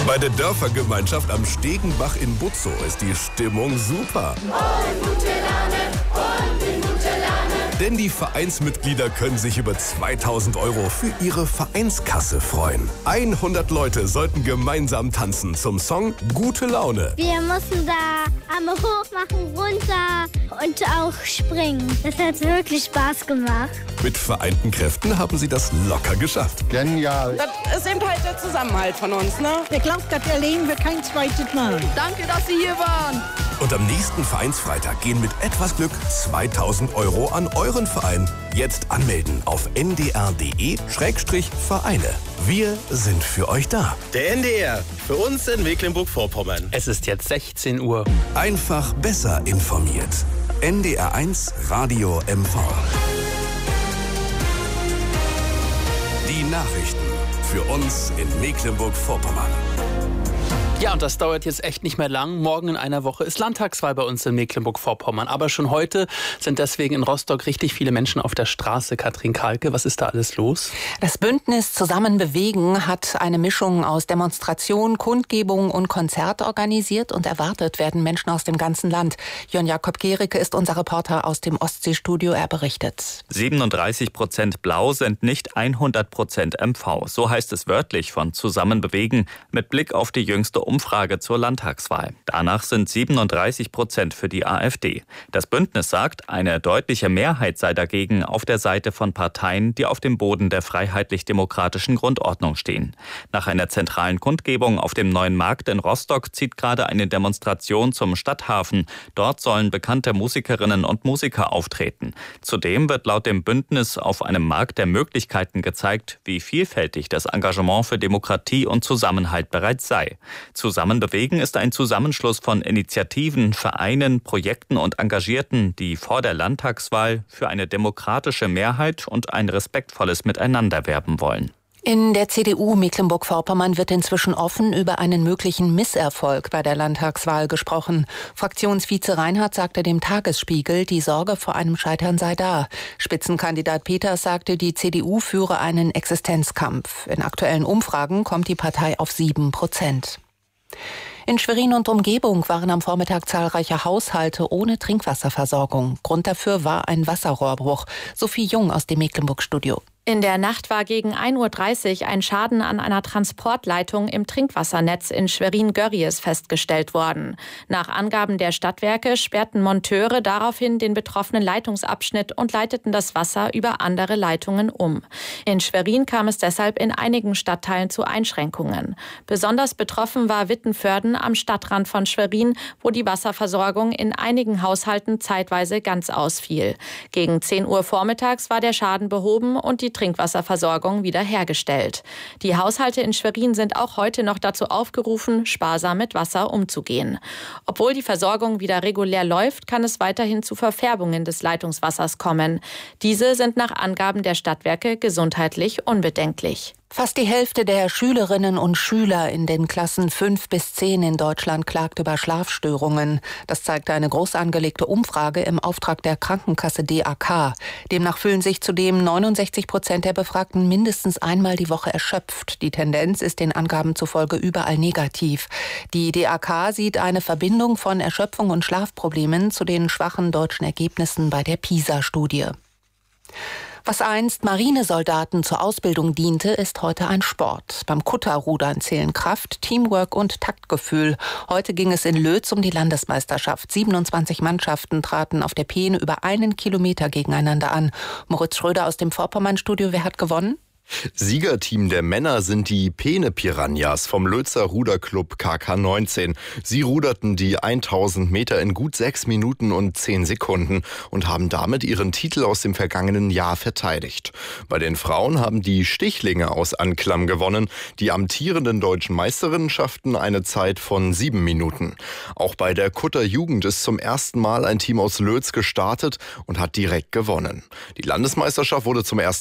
Bei der Dörfergemeinschaft am Stegenbach in Butzow ist die Stimmung super. Und gute Laune, und in gute Laune. Denn die Vereinsmitglieder können sich über 2.000 € für ihre Vereinskasse freuen. 100 Leute sollten gemeinsam tanzen zum Song Gute Laune. Wir mussten da Arme hoch machen, runter und auch springen. Das hat wirklich Spaß gemacht. Mit vereinten Kräften haben sie das locker geschafft. Genial. Das ist eben halt der Zusammenhalt von uns, ne? Ich glaube, das erleben wir kein zweites Mal. Danke, dass Sie hier waren. Und am nächsten Vereinsfreitag gehen mit etwas Glück 2.000 € an euren Verein. Jetzt anmelden auf ndr.de/Vereine. Wir sind für euch da. Der NDR, für uns in Mecklenburg-Vorpommern. Es ist jetzt 16 Uhr. Einfach besser informiert. NDR1 Radio MV. Die Nachrichten für uns in Mecklenburg-Vorpommern. Ja, und das dauert jetzt echt nicht mehr lang. Morgen in einer Woche ist Landtagswahl bei uns in Mecklenburg-Vorpommern. Aber schon heute sind deswegen in Rostock richtig viele Menschen auf der Straße. Katrin Kalke, was ist da alles los? Das Bündnis Zusammen bewegen hat eine Mischung aus Demonstration, Kundgebung und Konzert organisiert. Und erwartet werden Menschen aus dem ganzen Land. Jon-Jakob Gericke ist unser Reporter aus dem Ostseestudio. Er berichtet. 37% Blau sind nicht 100% MV. So heißt es wörtlich von Zusammen bewegen mit Blick auf die jüngste Umfrage zur Landtagswahl. Danach sind 37% für die AfD. Das Bündnis sagt, eine deutliche Mehrheit sei dagegen auf der Seite von Parteien, die auf dem Boden der freiheitlich-demokratischen Grundordnung stehen. Nach einer zentralen Kundgebung auf dem Neuen Markt in Rostock zieht gerade eine Demonstration zum Stadthafen. Dort sollen bekannte Musikerinnen und Musiker auftreten. Zudem wird laut dem Bündnis auf einem Markt der Möglichkeiten gezeigt, wie vielfältig das Engagement für Demokratie und Zusammenhalt bereits sei. Zusammen bewegen ist ein Zusammenschluss von Initiativen, Vereinen, Projekten und Engagierten, die vor der Landtagswahl für eine demokratische Mehrheit und ein respektvolles Miteinander werben wollen. In der CDU Mecklenburg-Vorpommern wird inzwischen offen über einen möglichen Misserfolg bei der Landtagswahl gesprochen. Fraktionsvize Reinhardt sagte dem Tagesspiegel, die Sorge vor einem Scheitern sei da. Spitzenkandidat Peters sagte, die CDU führe einen Existenzkampf. In aktuellen Umfragen kommt die Partei auf 7%. In Schwerin und Umgebung waren am Vormittag zahlreiche Haushalte ohne Trinkwasserversorgung. Grund dafür war ein Wasserrohrbruch. Sophie Jung aus dem Mecklenburg-Studio. In der Nacht war gegen 1:30 Uhr ein Schaden an einer Transportleitung im Trinkwassernetz in Schwerin-Görries festgestellt worden. Nach Angaben der Stadtwerke sperrten Monteure daraufhin den betroffenen Leitungsabschnitt und leiteten das Wasser über andere Leitungen um. In Schwerin kam es deshalb in einigen Stadtteilen zu Einschränkungen. Besonders betroffen war Wittenvörden am Stadtrand von Schwerin, wo die Wasserversorgung in einigen Haushalten zeitweise ganz ausfiel. Gegen 10 Uhr vormittags war der Schaden behoben und die Trinkwasserversorgung wiederhergestellt. Die Haushalte in Schwerin sind auch heute noch dazu aufgerufen, sparsam mit Wasser umzugehen. Obwohl die Versorgung wieder regulär läuft, kann es weiterhin zu Verfärbungen des Leitungswassers kommen. Diese sind nach Angaben der Stadtwerke gesundheitlich unbedenklich. Fast die Hälfte der Schülerinnen und Schüler in den Klassen 5 bis 10 in Deutschland klagt über Schlafstörungen. Das zeigte eine groß angelegte Umfrage im Auftrag der Krankenkasse DAK. Demnach fühlen sich zudem 69% der Befragten mindestens einmal die Woche erschöpft. Die Tendenz ist den Angaben zufolge überall negativ. Die DAK sieht eine Verbindung von Erschöpfung und Schlafproblemen zu den schwachen deutschen Ergebnissen bei der PISA-Studie. Was einst Marinesoldaten zur Ausbildung diente, ist heute ein Sport. Beim Kutterrudern zählen Kraft, Teamwork und Taktgefühl. Heute ging es in Lötz um die Landesmeisterschaft. 27 Mannschaften traten auf der Peene über 1 Kilometer gegeneinander an. Moritz Schröder aus dem Vorpommern-Studio, wer hat gewonnen? Siegerteam der Männer sind die Peene Piranhas vom Lötzer Ruderclub KK19. Sie ruderten die 1000 Meter in gut 6 Minuten und 10 Sekunden und haben damit ihren Titel aus dem vergangenen Jahr verteidigt. Bei den Frauen haben die Stichlinge aus Anklam gewonnen. Die amtierenden deutschen Meisterinnen schafften eine Zeit von 7 Minuten. Auch bei der Kutterjugend ist zum ersten Mal ein Team aus Lötz gestartet und hat direkt gewonnen. Die Landesmeisterschaft wurde zum ersten